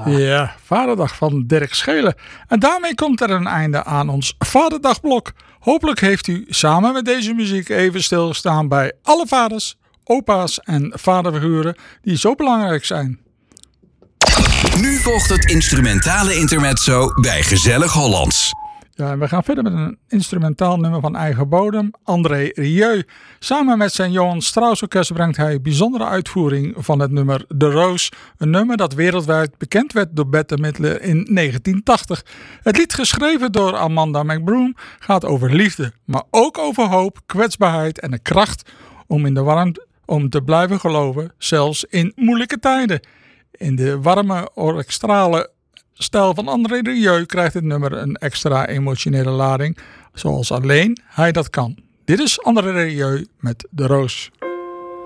Ja, Vaderdag van Dirk Schelen. En daarmee komt er een einde aan ons Vaderdagblok. Hopelijk heeft u samen met deze muziek even stilgestaan bij alle vaders, opa's en vaderfiguren die zo belangrijk zijn. Nu volgt het instrumentale intermezzo bij Gezellig Hollands. Ja, en we gaan verder met een instrumentaal nummer van eigen bodem, André Rieu. Samen met zijn Johan Strauss Orkest brengt hij bijzondere uitvoering van het nummer De Roos. Een nummer dat wereldwijd bekend werd door Bette Midler in 1980. Het lied, geschreven door Amanda McBroom, gaat over liefde, maar ook over hoop, kwetsbaarheid en de kracht om te blijven geloven, zelfs in moeilijke tijden. In de warme, orkestrale stijl van André Rieu krijgt dit nummer een extra emotionele lading, zoals alleen hij dat kan. Dit is André Rieu met De Roos.